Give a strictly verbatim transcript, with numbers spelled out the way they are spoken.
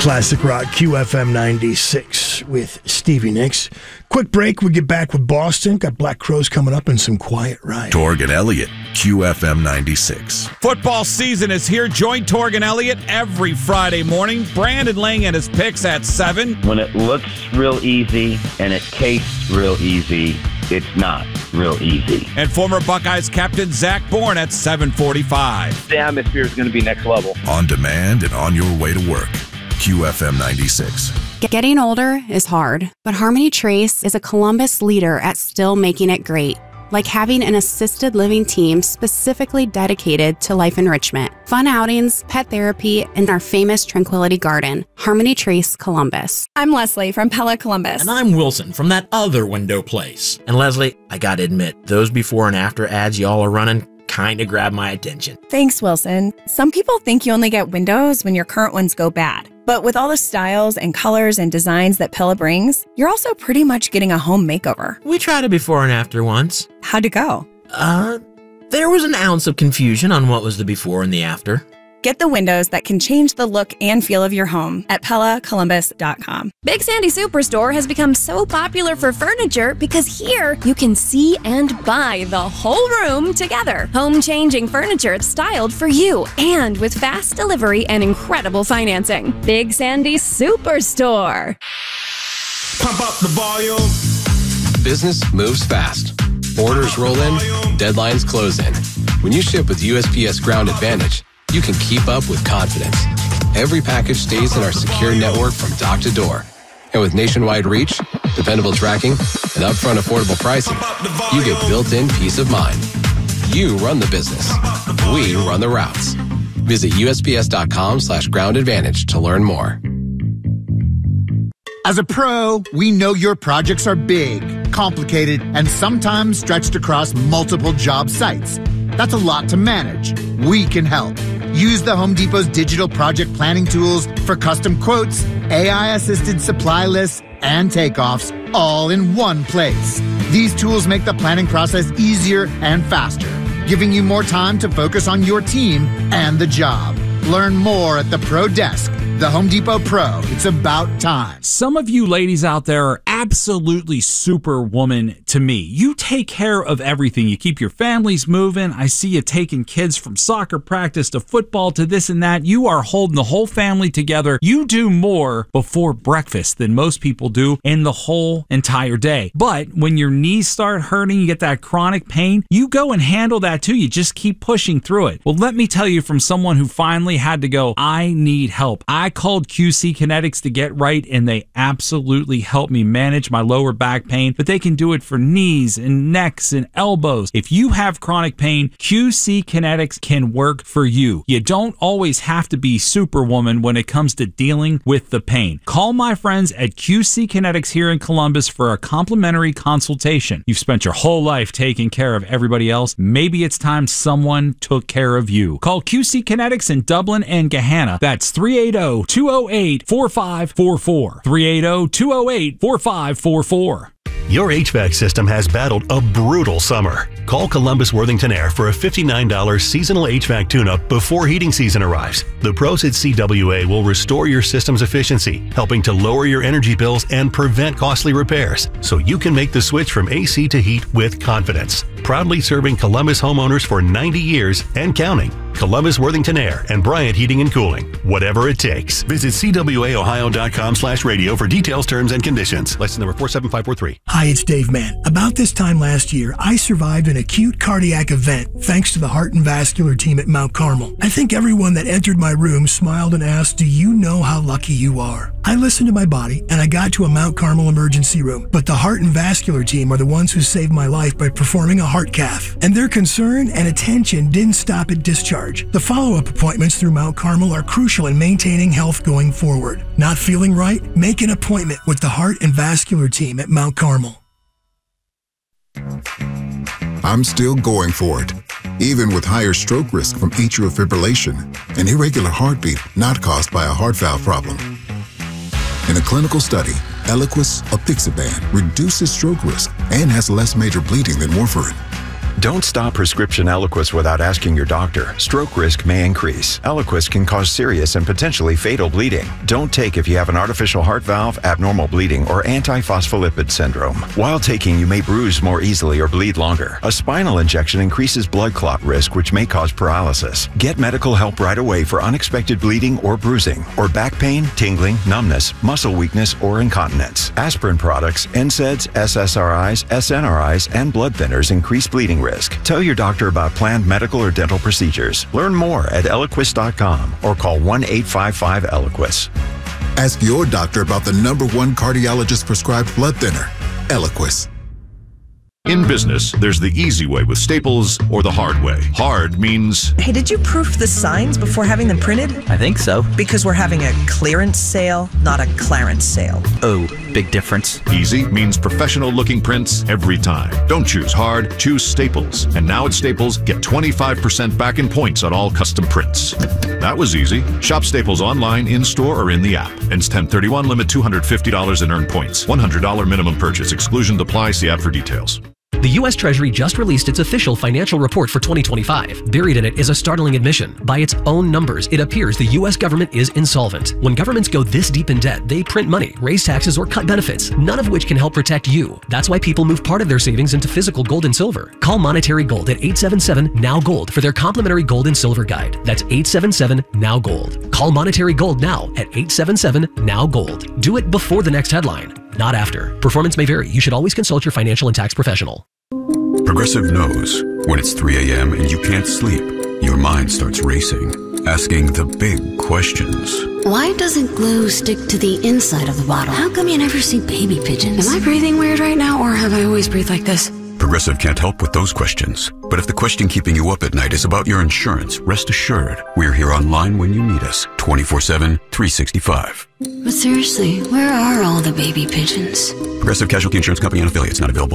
Classic Rock, Q F M ninety-six with Stevie Nicks. Quick break, we get back with Boston. Got Black Crowes coming up and some Quiet Riot. Torg and Elliott, Q F M ninety-six. Football season is here. Join Torg and Elliott every Friday morning. Brandon laying in his picks at seven. When it looks real easy and it tastes real easy, it's not real easy. And former Buckeyes captain Zach Bourne at seven forty-five. The atmosphere is going to be next level. On demand and on your way to work. Q F M ninety-six. Getting older is hard, but Harmony Trace is a Columbus leader at still making it great. Like having an assisted living team specifically dedicated to life enrichment, fun outings, pet therapy, and our famous Tranquility Garden, Harmony Trace Columbus. I'm Leslie from Pella Columbus. And I'm Wilson from that other window place. And Leslie, I gotta admit, those before and after ads y'all are running kind of grab my attention. Thanks, Wilson. Some people think you only get windows when your current ones go bad. But with all the styles and colors and designs that Pella brings, you're also pretty much getting a home makeover. We tried a before and after once. How'd it go? Uh, there was an ounce of confusion on what was the before and the after. Get the windows that can change the look and feel of your home at Pella Columbus dot com. Big Sandy Superstore has become so popular for furniture because here you can see and buy the whole room together. Home-changing furniture styled for you and with fast delivery and incredible financing. Big Sandy Superstore. Pump up the volume. Business moves fast. Orders roll in, deadlines close in. When you ship with U S P S Ground Advantage, you can keep up with confidence. Every package stays in our secure network from dock to door. And with nationwide reach, dependable tracking, and upfront affordable pricing, you get built-in peace of mind. You run the business. We run the routes. Visit U S P S dot com slash ground advantage to learn more. As a pro, we know your projects are big, complicated, and sometimes stretched across multiple job sites. That's a lot to manage. We can help. Use the Home Depot's digital project planning tools for custom quotes, A I-assisted supply lists, and takeoffs, all in one place. These tools make the planning process easier and faster, giving you more time to focus on your team and the job. Learn more at the Pro Desk. The Home Depot Pro. It's about time. Some of you ladies out there are absolutely superwoman to me. You take care of everything. You keep your families moving. I see you taking kids from soccer practice to football to this and that. You are holding the whole family together. You do more before breakfast than most people do in the whole entire day. But when your knees start hurting, you get that chronic pain, you go and handle that too. You just keep pushing through it. Well, let me tell you from someone who finally had to go, I need help. I called Q C Kinetics to get right, and they absolutely helped me manage my lower back pain, but they can do it for knees and necks and elbows. If you have chronic pain, Q C Kinetics can work for you. You don't always have to be superwoman when it comes to dealing with the pain. Call my friends at Q C Kinetics here in Columbus for a complimentary consultation. You've spent your whole life taking care of everybody else. Maybe it's time someone took care of you. Call Q C Kinetics in Dublin and Gahanna. That's three eight zero, two zero eight, four five four four. three eight zero, two zero eight, four five four four. Your H V A C system has battled a brutal summer. Call Columbus Worthington Air for a fifty-nine dollars seasonal H V A C tune-up before heating season arrives. The pros at C W A will restore your system's efficiency, helping to lower your energy bills and prevent costly repairs, so you can make the switch from A C to heat with confidence. Proudly serving Columbus homeowners for ninety years and counting. Columbus Worthington Air and Bryant Heating and Cooling. Whatever it takes. Visit C W A Ohio dot com slash radio for details, terms, and conditions. License number four seven five four three. Hi, it's Dave Mann. About this time last year, I survived an acute cardiac event thanks to the Heart and Vascular team at Mount Carmel. I think everyone that entered my room smiled and asked, do you know how lucky you are? I listened to my body and I got to a Mount Carmel emergency room. But the Heart and Vascular team are the ones who saved my life by performing a heart cath. And their concern and attention didn't stop at discharge. The follow-up appointments through Mount Carmel are crucial in maintaining health going forward. Not feeling right? Make an appointment with the Heart and Vascular team at Mount Carmel. I'm still going for it, even with higher stroke risk from atrial fibrillation, an irregular heartbeat not caused by a heart valve problem. In a clinical study, Eliquis apixaban reduces stroke risk and has less major bleeding than warfarin. Don't stop prescription Eliquis without asking your doctor. Stroke risk may increase. Eliquis can cause serious and potentially fatal bleeding. Don't take if you have an artificial heart valve, abnormal bleeding, or antiphospholipid syndrome. While taking, you may bruise more easily or bleed longer. A spinal injection increases blood clot risk, which may cause paralysis. Get medical help right away for unexpected bleeding or bruising, or back pain, tingling, numbness, muscle weakness, or incontinence. Aspirin products, N SAIDs, S S R Is, S N R Is, and blood thinners increase bleeding risk. Tell your doctor about planned medical or dental procedures. Learn more at Eliquis dot com or call one eight five five Eliquis. Ask your doctor about the number one cardiologist prescribed blood thinner, Eliquis. In business, there's the easy way with Staples or the hard way. Hard means... Hey, did you proof the signs before having them printed? I think so. Because we're having a clearance sale, not a Clarence sale. Oh, big difference. Easy means professional-looking prints every time. Don't choose hard, choose Staples. And now at Staples, get twenty-five percent back in points on all custom prints. That was easy. Shop Staples online, in-store, or in the app. Ends ten thirty-one, limit two hundred fifty dollars in earned points. one hundred dollars minimum purchase. Exclusion apply. See app for details. The U S Treasury just released its official financial report for twenty twenty-five. Buried in it is a startling admission. By its own numbers, it appears the U S government is insolvent. When governments go this deep in debt, they print money, raise taxes, or cut benefits, none of which can help protect you. That's why people move part of their savings into physical gold and silver. Call Monetary Gold at eight seven seven, N O W, GOLD for their complimentary gold and silver guide. That's eight seven seven, N O W, GOLD. Call Monetary Gold now at eight seven seven, N O W, GOLD. Do it before the next headline, not after. Performance may vary. You should always consult your financial and tax professional. Progressive knows when it's three a.m. and you can't sleep, your mind starts racing, asking the big questions. Why doesn't glue stick to the inside of the bottle? How come you never see baby pigeons? Am I breathing weird right now, or have I always breathed like this? Progressive can't help with those questions. But if the question keeping you up at night is about your insurance, rest assured, we're here online when you need us, twenty-four seven, three sixty-five. But seriously, where are all the baby pigeons? Progressive Casualty Insurance Company and affiliates, not available